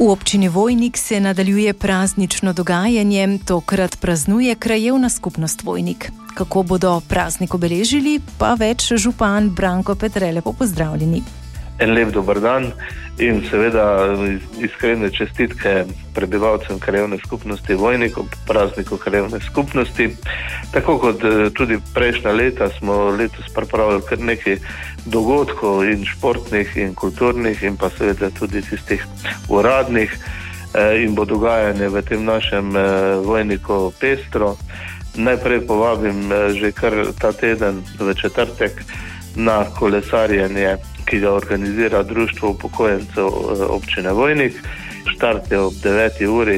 V občini Vojnik se nadaljuje praznično dogajanje, tokrat praznuje krajevna skupnost Vojnik. Kako bodo praznik obeležili, pa več župan Branko Petre. Lepo pozdravljeni. En lep dober dan in seveda iskrene čestitke prebivalcem krajevne skupnosti Vojnik ob prazniku krajevne skupnosti. Tako kot tudi prejšnja leta smo letos pripravili kar nekaj dogodkov in športnih in kulturnih in pa seveda tudi tistih uradnih in bo dogajanje v tem našem Vojniku pestro. Najprej povabim že kar ta teden v četrtek na kolesarjenje, ki ga organizira Društvo upokojencev občine Vojnik. Štart je ob 9. uri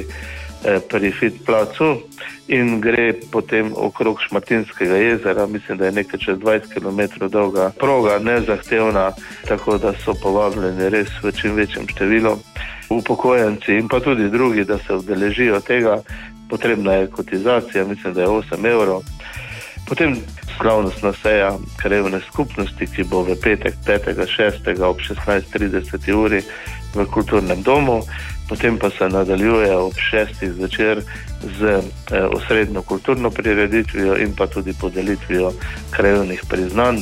pri Fit placu in gre potem okrog Šmartinskega jezera. Mislim, da je nekaj čez 20 km dolga proga, nezahtevna, tako da so povabljeni res v čim večjem številu upokojenci in pa tudi drugi, da se udeležijo tega. Potrebna je kotizacija, mislim, da je 8 evrov. Potem slavnostna seja krajevne skupnosti, ki bo v petek 5.6. ob 16.30 uri v kulturnem domu. Potem pa se nadaljuje ob 6. zvečer z osrednjo kulturno prireditvijo in pa tudi podelitvijo krajevnih priznanj.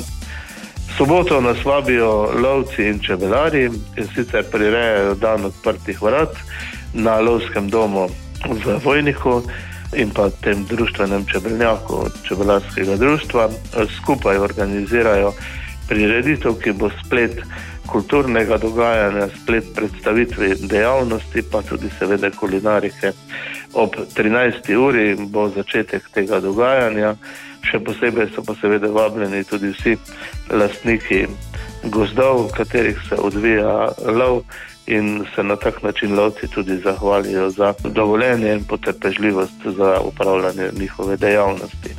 V soboto nas vabijo lovci in čebelarji in sicer prirejajo dan odprtih vrat na lovskem domu v Vojniku in pa tem društvenem čebelnjaku čebelarskega društva. Skupaj organizirajo prireditev, ki bo splet kulturnega dogajanja, splet predstavitve dejavnosti, pa tudi seveda kulinarike. Ob 13. uri bo začetek tega dogajanja. Še posebej so pa seveda vabljeni tudi vsi lastniki gozdov, v katerih se odvija lov, in se na tak način lovci tudi zahvalijo za dovoljenje in potrpežljivost za upravljanje njihove dejavnosti.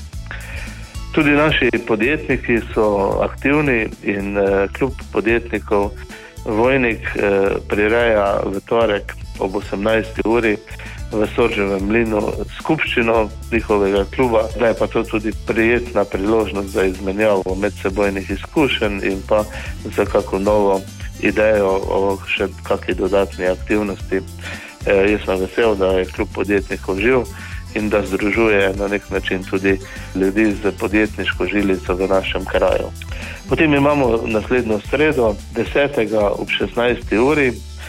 Tudi naši podjetniki so aktivni in klub podjetnikov Vojnik prireja v torek ob 18. uri v Sorževem mlinu skupščino njihovega kluba. Zdaj je pa to tudi prijetna priložnost za izmenjavo medsebojnih izkušenj in pa za kako novo idejo o še kakšni dodatni aktivnosti. Jaz sem vesel, da je klub podjetnikov živ in da združuje na nek način tudi ljudi z podjetniško žilico v našem kraju. Potem imamo naslednjo sredo, 10. ob 16. uri,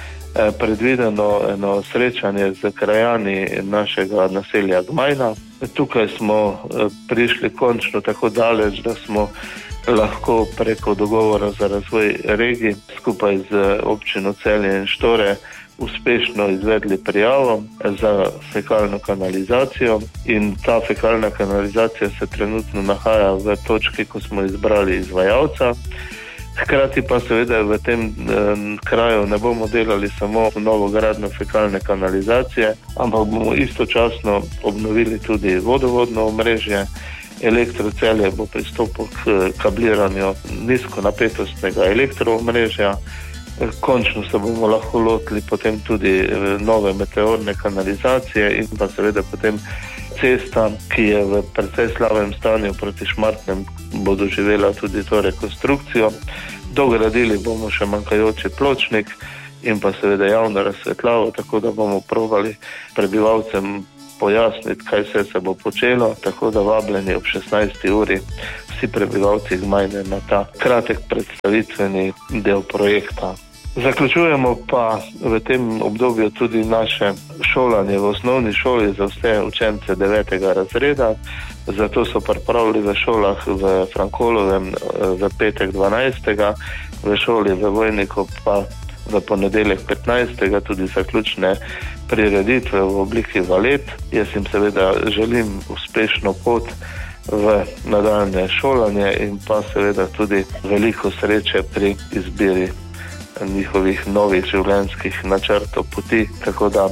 predvideno eno srečanje z krajani našega naselja Gmajna. Tukaj smo prišli končno tako daleč, da smo lahko preko dogovora za razvoj regij skupaj z občino Celje in Štore uspešno izvedli prijavo za fekalno kanalizacijo in ta fekalna kanalizacija se trenutno nahaja v točki, ko smo izbrali izvajalca. Hkrati pa seveda v tem kraju ne bomo delali samo novogradnjo fekalne kanalizacije, ampak bomo istočasno obnovili tudi vodovodno omrežje. Elektro Celje bo pristopil k kabliranju nizkonapetostnega elektroomrežja. Končno se bomo lahko lotili potem tudi nove meteorne kanalizacije in pa seveda potem cesta, ki je v precej slabem stanju proti Šmartnem, bo doživela tudi to rekonstrukcijo. Dogradili bomo še manjkajoči pločnik in pa seveda javno razsvetljavo, tako da bomo probali prebivalcem pojasniti, kaj vse se bo počelo, tako da vabljeni ob 16. uri vsi prebivalci Gmajne na ta kratek predstavitveni del projekta. Zaključujemo pa v tem obdobju tudi naše šolanje v osnovni šoli za vse učence 9. razreda. Zato so pripravili v šolah v Frankolovem v petek 12. v šoli v Vojniku pa v ponedeljek 15. tudi zaključne prireditve v obliki valet. Jaz jim seveda želim uspešno pot v nadaljne šolanje in pa seveda tudi veliko sreče pri izbiri njihovih novih življenjskih načrtov poti, tako da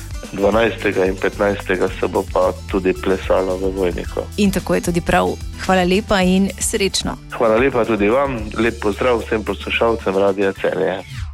12. in 15. se bo pa tudi plesalo v Vojniku. In tako je tudi prav. Hvala lepa in srečno. Hvala lepa tudi vam. Lep pozdrav vsem poslušalcem Radia Celje.